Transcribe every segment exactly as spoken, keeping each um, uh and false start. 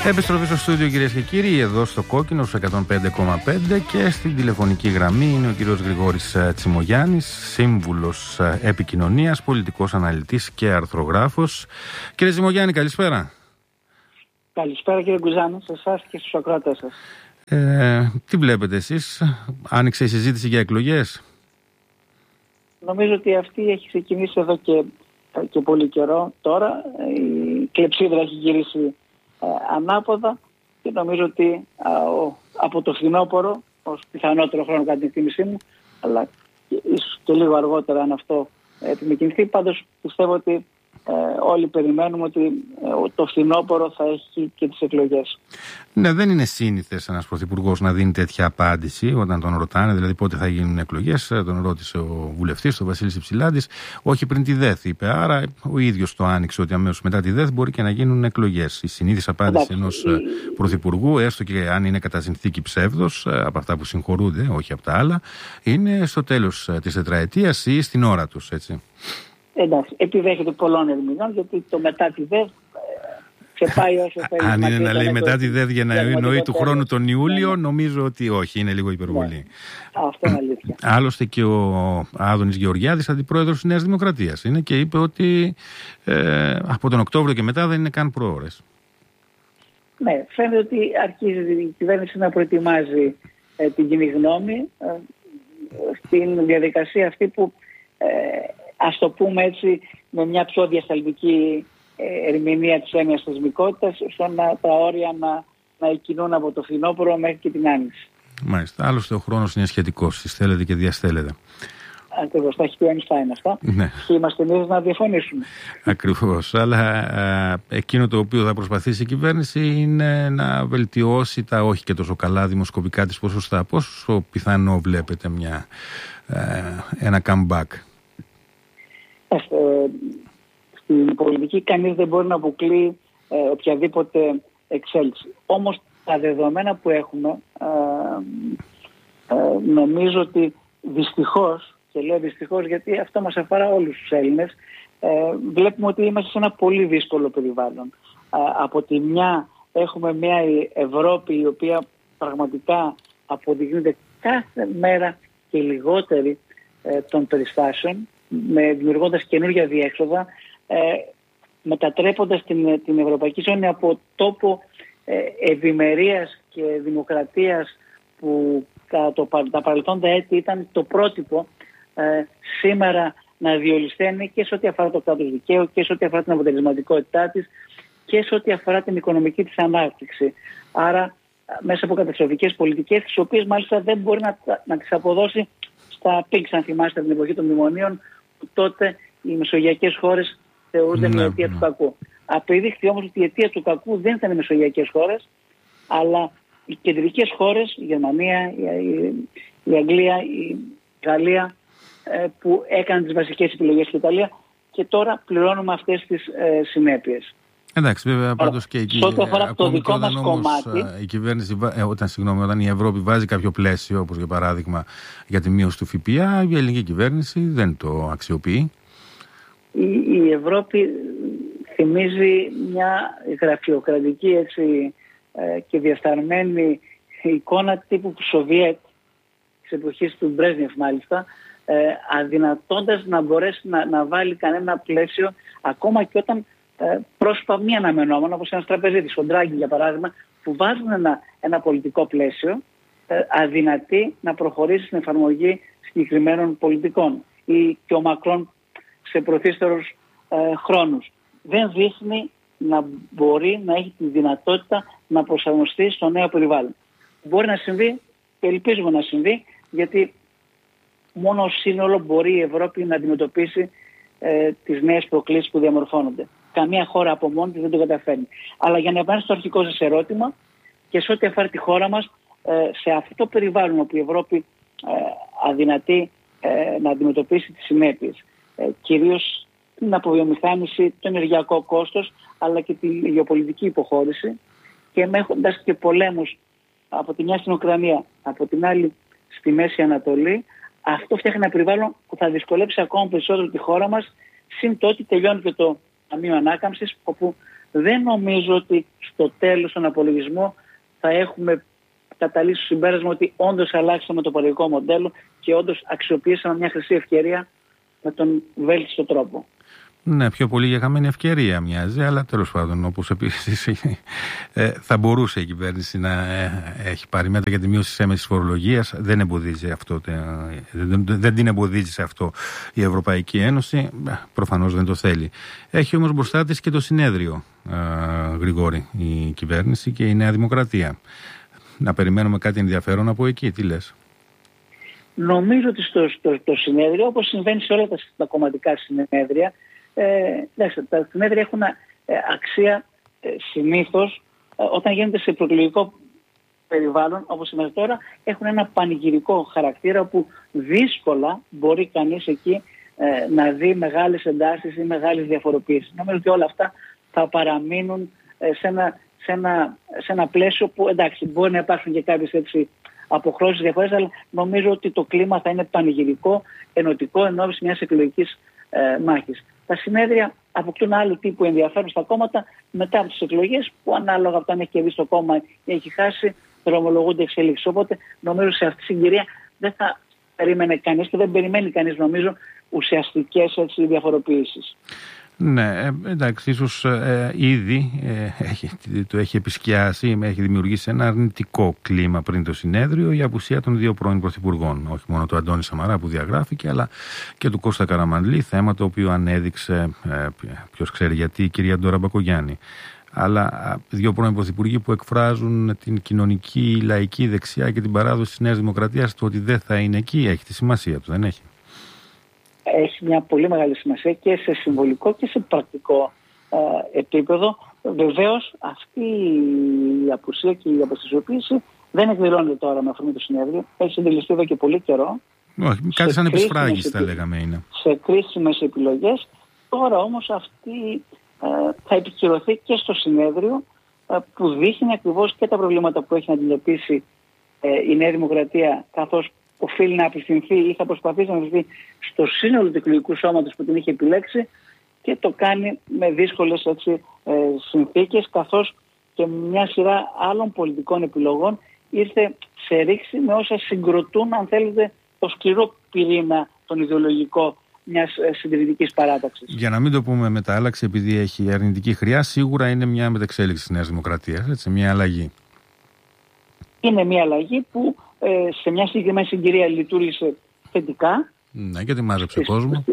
Επιστροφή στο στούντιο, κυρίες και κύριοι, εδώ στο Κόκκινο στους εκατόν πέντε κόμμα πέντε και στην τηλεφωνική γραμμή είναι ο κύριος Γρηγόρης Τσιμογιάννης, σύμβουλος επικοινωνίας, πολιτικός αναλυτής και αρθρογράφος. Κύριε Τσιμογιάννη, καλησπέρα. Καλησπέρα κύριε Γκουζάνη, σε εσάς και στους ακροατές σας. Ε, τι βλέπετε εσείς, άνοιξε η συζήτηση για εκλογές? Νομίζω ότι αυτή έχει ξεκινήσει εδώ και, και πολύ καιρό τώρα. Η κλεψίδρα έχει γυρίσει ε, ανάποδα και νομίζω ότι α, ο, από το φθινόπωρο, ως πιθανότερο χρόνο κατά την εκτίμησή μου, αλλά και, ίσως και λίγο αργότερα αν αυτό ε, επιμηκυνθεί, πάντως πιστεύω ότι Ε, όλοι περιμένουμε ότι ε, το φθινόπωρο θα έχει και τις εκλογές. Ναι, δεν είναι σύνηθες ένας πρωθυπουργός να δίνει τέτοια απάντηση όταν τον ρωτάνε, δηλαδή πότε θα γίνουν εκλογές. Τον ρώτησε ο βουλευτής, ο Βασίλης Υψηλάντης, όχι πριν τη ΔΕΘ, είπε. Άρα ο ίδιος το άνοιξε ότι αμέσως μετά τη ΔΕΘ μπορεί και να γίνουν εκλογές. Η συνήθις απάντηση ενός η... πρωθυπουργού, έστω και αν είναι κατά συνθήκη ψεύδος, από αυτά που συγχωρούνται, όχι από τα άλλα, είναι στο τέλος της τετραετίας ή στην ώρα τους, έτσι. Εντάξει, επιδέχεται πολλών ερμηνών, γιατί το μετά τη ΔΕΘ ξεπάει όσο θέλει. Αν είναι να λέει μετά τη ΔΕΘ για να εννοεί του χρόνου τον Ιούλιο, ναι, νομίζω ότι όχι, είναι λίγο υπερβολή. Ναι. Αυτό είναι αλήθεια. Άλλωστε και ο Άδωνης Γεωργιάδης, αντιπρόεδρος της Νέας Δημοκρατίας, είναι και είπε ότι ε, από τον Οκτώβριο και μετά δεν είναι καν προώρες. Ναι, φαίνεται ότι αρχίζει η κυβέρνηση να προετοιμάζει ε, την κοινή γνώμη ε, στην διαδικασία αυτή που ε, ας το πούμε έτσι, με μια πιο διασταλτική ερμηνεία της έννοιας θεσμικότητας, ώστε να, τα όρια να, να εκκινούν από το φθινόπωρο μέχρι και την άνοιξη. Μάλιστα. Άλλωστε ο χρόνος είναι σχετικός, συστέλλεται και διαστέλλεται. Ακριβώς, τα έχει πει ο Αϊνστάιν αυτά. Ναι. Και είμαστε εμείς να διαφωνήσουμε. Ακριβώς. Αλλά α, εκείνο το οποίο θα προσπαθήσει η κυβέρνηση είναι να βελτιώσει τα όχι και τόσο καλά δημοσκοπικά της ποσοστά. Πόσο πιθανό βλέπετε μια, α, ένα comeback? Στην πολιτική κανείς δεν μπορεί να αποκλεί ε, οποιαδήποτε εξέλιξη. Όμως τα δεδομένα που έχουμε ε, ε, νομίζω ότι δυστυχώς, και λέω δυστυχώς γιατί αυτό μας αφορά όλους τους Έλληνες, ε, βλέπουμε ότι είμαστε σε ένα πολύ δύσκολο περιβάλλον. Ε, από τη μια έχουμε μια Ευρώπη η οποία πραγματικά αποδεικνύεται κάθε μέρα και λιγότερη ε, των περιστάσεων, με δημιουργώντας καινούργια διέξοδα, ε, μετατρέποντας την, την Ευρωπαϊκή Ζώνη από τόπο ε, ευημερίας και δημοκρατίας που τα, το, τα παρελθόντα έτη ήταν το πρότυπο, ε, σήμερα να διολυσθένει και σε ό,τι αφορά το κράτος δικαίου και σε ό,τι αφορά την αποτελεσματικότητά της και σε ό,τι αφορά την οικονομική της ανάπτυξη. Άρα μέσα από καταστροφικές πολιτικές, τις οποίες μάλιστα δεν μπορεί να, να τις αποδώσει στα πίξ, αν θυμάστε την εποχή των μνημονίων, που τότε οι μεσογειακές χώρες θεωρούνται ναι, μια αιτία ναι. του κακού. Απεδείχθη όμως ότι η αιτία του κακού δεν ήταν οι μεσογειακές χώρες, αλλά οι κεντρικές χώρες, η Γερμανία, η, η Αγγλία, η Γαλλία, ε, που έκαναν τις βασικές επιλογές στην Ιταλία και τώρα πληρώνουμε αυτές τις ε, συνέπειες. Εντάξει, βέβαια, πάντως και εκεί. Ό,τι αφορά το δικό μας κομμάτι. Η κυβέρνηση, ε, όταν, συγγνώμη, όταν η Ευρώπη βάζει κάποιο πλαίσιο, όπως για παράδειγμα για τη μείωση του ΦΠΑ, η ελληνική κυβέρνηση δεν το αξιοποιεί. Η, η Ευρώπη θυμίζει μια γραφειοκρατική έτσι, ε, και διασταρμένη εικόνα τύπου Σοβιέτ της εποχής του Μπρέζνιεφ μάλιστα, ε, αδυνατώντας να μπορέσει να, να βάλει κανένα πλαίσιο ακόμα και όταν ε, πρόσωπα μη αναμενόμενα, όπως ένας τραπεζίτης, ο Ντράγκη για παράδειγμα, που βάζουν ένα, ένα πολιτικό πλαίσιο, ε, αδυνατή να προχωρήσει στην εφαρμογή συγκεκριμένων πολιτικών, ή και ο Μακρόν σε προθύστερους ε, χρόνους. Δεν δείχνει να μπορεί να έχει τη δυνατότητα να προσαρμοστεί στο νέο περιβάλλον. Μπορεί να συμβεί και ελπίζουμε να συμβεί, γιατί μόνο ως σύνολο μπορεί η Ευρώπη να αντιμετωπίσει ε, τις νέες προκλήσεις που διαμορφώνονται. Καμία χώρα από μόνη της δεν το καταφέρνει. Αλλά για να επανέλθω στο αρχικό σας ερώτημα και σε ό,τι αφορά τη χώρα μας, ε, σε αυτό το περιβάλλον όπου η Ευρώπη ε, αδυνατεί ε, να αντιμετωπίσει τις συνέπειες, ε, κυρίως την αποβιομηχάνηση, το ενεργειακό κόστος, αλλά και τη γεωπολιτική υποχώρηση, και έχοντας και πολέμους από τη μια στην Ουκρανία, από την άλλη στη Μέση Ανατολή, αυτό φτιάχνει ένα περιβάλλον που θα δυσκολέψει ακόμα περισσότερο τη χώρα μας. Συν το ότι τελειώνει και το Ταμείο Ανάκαμψης, όπου δεν νομίζω ότι στο τέλος τον απολογισμό θα έχουμε καταλήξει στο συμπέρασμα ότι όντως αλλάξαμε το παραγωγικό μοντέλο και όντως αξιοποιήσαμε μια χρυσή ευκαιρία με τον βέλτιστο τρόπο. Ναι, πιο πολύ για χαμένη ευκαιρία μοιάζει, αλλά τέλος πάντων, όπως επίσης ε, θα μπορούσε η κυβέρνηση να ε, έχει πάρει μέτρα για τη μείωση της έμεσης φορολογίας. Δεν εμποδίζει αυτό, ε, δεν, δεν την εμποδίζει σε αυτό η Ευρωπαϊκή Ένωση. Ε, προφανώς δεν το θέλει. Έχει όμως μπροστά της και το συνέδριο, ε, Γρηγόρη, η κυβέρνηση και η Νέα Δημοκρατία. Να περιμένουμε κάτι ενδιαφέρον από εκεί, τι λες? Νομίζω ότι στο, στο, το συνέδριο, όπως συμβαίνει σε όλα τα, τα κομματικά συνέδρια, Ε, τα συνέδρια έχουν ε, αξία ε, συνήθως ε, όταν γίνεται σε προεκλογικό περιβάλλον, όπως σήμερα τώρα, έχουν ένα πανηγυρικό χαρακτήρα που δύσκολα μπορεί κανείς εκεί ε, να δει μεγάλες εντάσεις ή μεγάλες διαφοροποίησεις. Νομίζω ότι όλα αυτά θα παραμείνουν ε, σε, ένα, σε, ένα, σε ένα πλαίσιο που, εντάξει, μπορεί να υπάρχουν και κάποιες έτσι αποχρώσεις διαφορές, αλλά νομίζω ότι το κλίμα θα είναι πανηγυρικό, ενωτικό, εν ώψη μιας εκλογικής ε, μάχης. Τα συνέδρια αποκτούν άλλου τύπου ενδιαφέρον στα κόμματα μετά από τις εκλογές, που ανάλογα από το αν έχει κερδίσει το κόμμα ή έχει χάσει, δρομολογούνται εξελίξεις. Οπότε νομίζω σε αυτή τη συγκυρία δεν θα περίμενε κανείς και δεν περιμένει κανείς, νομίζω, ουσιαστικές έτσι, διαφοροποιήσεις. Ναι, εντάξει, ίσως ε, ήδη ε, έχει, το έχει επισκιάσει, έχει δημιουργήσει ένα αρνητικό κλίμα πριν το συνέδριο η απουσία των δύο πρώην πρωθυπουργών. Όχι μόνο του Αντώνη Σαμαρά που διαγράφηκε, αλλά και του Κώστα Καραμανλή, θέμα το οποίο ανέδειξε, ε, ποιος ξέρει γιατί, η κυρία Ντόρα Μπακογιάννη. Αλλά δύο πρώην πρωθυπουργοί που εκφράζουν την κοινωνική, λαϊκή δεξιά και την παράδοση της Νέας Δημοκρατίας, το ότι δεν θα είναι εκεί, έχει τη σημασία του, δεν έχει? Έχει μια πολύ μεγάλη σημασία και σε συμβολικό και σε πρακτικό ε, επίπεδο. Βεβαίως αυτή η απουσία και η αποστασιοποίηση δεν εκδηλώνεται τώρα με αφορμή το συνέδριο. Έχει συντελεστεί εδώ και πολύ καιρό. Όχι, κάτι σαν επισφράγιστα θα λέγαμε είναι. Σε κρίσιμες επιλογές. Τώρα όμως αυτή ε, θα επικυρωθεί και στο συνέδριο ε, που δείχνει ακριβώς και τα προβλήματα που έχει να αντιμετωπίσει ε, η Νέα Δημοκρατία, καθώς οφείλει να απευθυνθεί ή θα προσπαθήσει να απευθυνθεί στο σύνολο του εκλογικού σώματος που την είχε επιλέξει, και το κάνει με δύσκολες έτσι, ε, συνθήκες, καθώς και μια σειρά άλλων πολιτικών επιλογών ήρθε σε ρήξη με όσα συγκροτούν, αν θέλετε, το σκληρό πυρήνα, τον ιδεολογικό μιας ε, συντηρητικής παράταξης. Για να μην το πούμε μετάλλαξη, επειδή έχει αρνητική χρειά, σίγουρα είναι μια μεταξέλιξη της Νέας Δημοκρατίας, έτσι, μια αλλαγή. Είναι μια αλλαγή που ε, σε μια συγκεκριμένη συγκυρία λειτουργήσε θετικά. Ναι, γιατί μάζεψε ο κόσμο.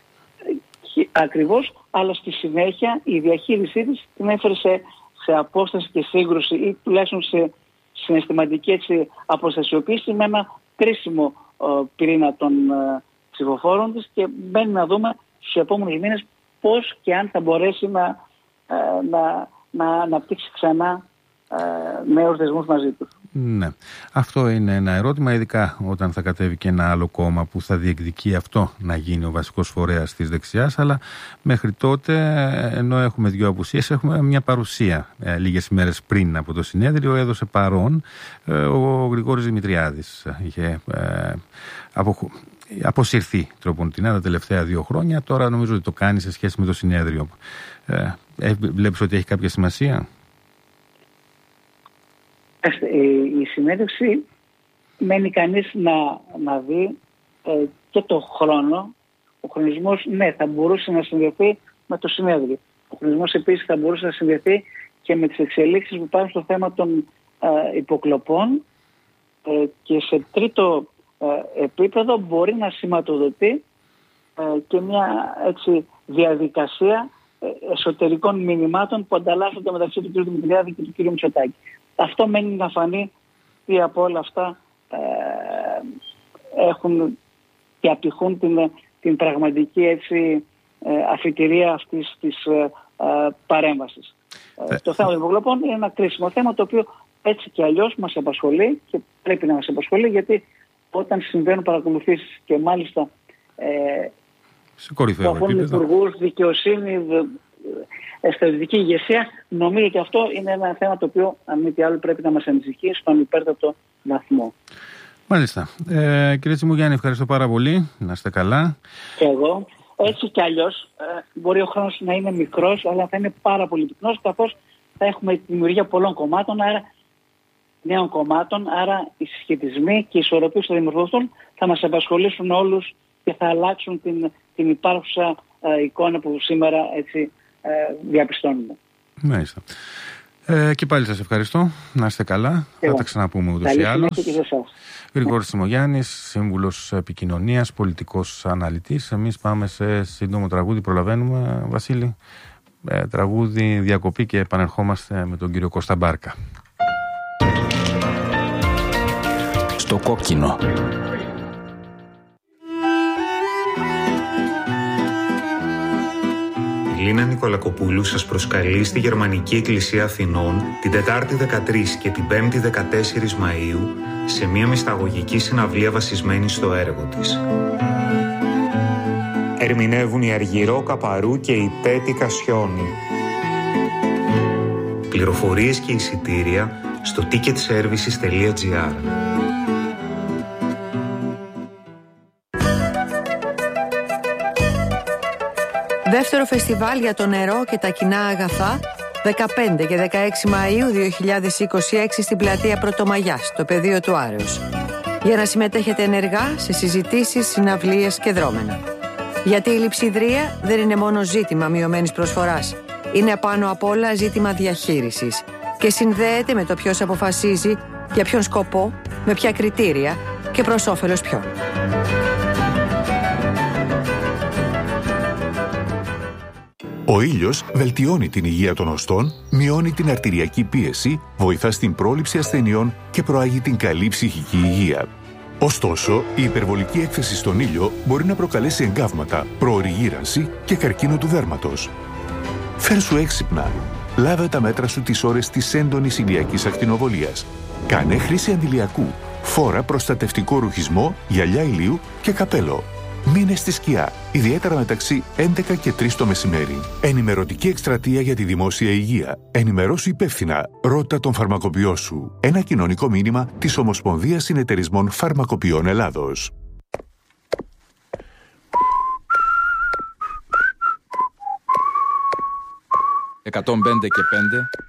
Ακριβώς, αλλά στη συνέχεια η διαχείρισή της την έφερε σε, σε απόσταση και σύγκρουση ή τουλάχιστον σε συναισθηματική έτσι, αποστασιοποίηση με ένα κρίσιμο ε, πυρήνα των ε, ψηφοφόρων της, και μπαίνει να δούμε στους επόμενους μήνες πώς και αν θα μπορέσει να, ε, να, να αναπτύξει ξανά ε, νέους δεσμούς μαζί τους. Ναι. Αυτό είναι ένα ερώτημα, ειδικά όταν θα κατέβει και ένα άλλο κόμμα που θα διεκδικεί αυτό να γίνει ο βασικός φορέας της δεξιάς. Αλλά μέχρι τότε, ενώ έχουμε δύο απουσίες, έχουμε μια παρουσία. Ε, λίγες ημέρες πριν από το συνέδριο έδωσε παρόν ε, ο Γρηγόρης Δημητριάδης. Είχε ε, απο, αποσυρθεί τροποντινά τα τελευταία δύο χρόνια. Τώρα νομίζω ότι το κάνει σε σχέση με το συνέδριο. Ε, ε, βλέπεις ότι έχει κάποια σημασία? Η συνέντευξη μένει κανείς να, να δει ε, και το χρόνο. Ο χρονισμός, ναι, θα μπορούσε να συνδεθεί με το συνέδριο. Ο χρονισμός επίσης θα μπορούσε να συνδεθεί και με τις εξελίξεις που υπάρχουν στο θέμα των ε, υποκλοπών, ε, και σε τρίτο ε, επίπεδο μπορεί να σηματοδοτεί ε, και μια έτσι, διαδικασία ε, εσωτερικών μηνυμάτων που ανταλλάσσονται μεταξύ του κ. Δημητριάδη και του κ. Μητσοτάκη. Αυτό μένει να φανεί τι από όλα αυτά ε, έχουν και απηχούν την, την πραγματική έτσι, ε, αφιτηρία αυτής της ε, ε, παρέμβασης. Ε, το θέμα των υποκλοπών είναι ένα κρίσιμο θέμα, το οποίο έτσι και αλλιώς μας απασχολεί και πρέπει να μας απασχολεί, γιατί όταν συμβαίνουν παρακολουθήσεις και μάλιστα ε, που αφορούν υπουργούς, δικαιοσύνη, στρατιωτική ηγεσία, νομίζω ότι αυτό είναι ένα θέμα το οποίο, αν μη τι άλλο, πρέπει να μας ανησυχεί στον υπέρτατο βαθμό. Μάλιστα. Ε, κύριε Τσιμουγιάννη, ευχαριστώ πάρα πολύ. Να είστε καλά. Και εγώ. Έτσι κι αλλιώς μπορεί ο χρόνος να είναι μικρός, αλλά θα είναι πάρα πολύ πυκνός, καθώς θα έχουμε τη δημιουργία πολλών κομμάτων, άρα νέων κομμάτων, άρα οι συσχετισμοί και οι ισορροπίες των δημιουργών θα μας απασχολήσουν όλους και θα αλλάξουν την, την υπάρχουσα ε, εικόνα που σήμερα έτσι ε, διαπιστώνουμε. Μάλιστα. Ε, και πάλι σας ευχαριστώ. Να είστε καλά. Και θα τα ξαναπούμε ούτως ή άλλως. Γρηγόρης Σιμογιάννης, σύμβουλος επικοινωνίας, πολιτικός αναλυτής. Εμείς πάμε σε σύντομο τραγούδι. Προλαβαίνουμε, Βασίλη? Ε, τραγούδι, διακοπή και επανερχόμαστε με τον κύριο Κώστα Μπάρκα. Στο κόκκινο. Η Λίνα Νικολακοπούλου σας προσκαλεί στη Γερμανική Εκκλησία Αθηνών την Τετάρτη δεκατρείς και την Πέμπτη δεκατέσσερις Μαΐου σε μια μυσταγωγική συναυλία βασισμένη στο έργο της. Ερμηνεύουν η Αργυρό Καπαρού και η Τέτη Κασιόνη. Πληροφορίες και εισιτήρια στο ticket services τελεία gr. Δεύτερο φεστιβάλ για το νερό και τα κοινά αγαθά, δεκαπέντε και δεκαέξι Μαΐου δύο χιλιάδες είκοσι έξι στην πλατεία Πρωτομαγιάς, στο πεδίο του Άρεως. Για να συμμετέχετε ενεργά σε συζητήσεις, συναυλίες και δρόμενα. Γιατί η λειψιδρία δεν είναι μόνο ζήτημα μειωμένης προσφοράς. Είναι πάνω απ' όλα ζήτημα διαχείρισης και συνδέεται με το ποιος αποφασίζει, για ποιον σκοπό, με ποια κριτήρια και προς όφελος ποιον. Ο ήλιος βελτιώνει την υγεία των οστών, μειώνει την αρτηριακή πίεση, βοηθά στην πρόληψη ασθενειών και προάγει την καλή ψυχική υγεία. Ωστόσο, η υπερβολική έκθεση στον ήλιο μπορεί να προκαλέσει εγκάβματα, προωρή γύρανση και καρκίνο του δέρματος. Φέρσου έξυπνα. Λάβε τα μέτρα σου τις ώρες της έντονης ηλιακής ακτινοβολίας. Κάνε χρήση αντιλιακού. Φόρα προστατευτικό ρουχισμό, γυαλιά ηλίου και καπέλο. Μείνε στη σκιά, ιδιαίτερα μεταξύ έντεκα και τρεις το μεσημέρι. Ενημερωτική εκστρατεία για τη δημόσια υγεία. Ενημερώσου υπεύθυνα. Ρώτα τον φαρμακοποιό σου. Ένα κοινωνικό μήνυμα της Ομοσπονδίας Συνεταιρισμών Φαρμακοποιών Ελλάδος. εκατόν πέντε και πέντε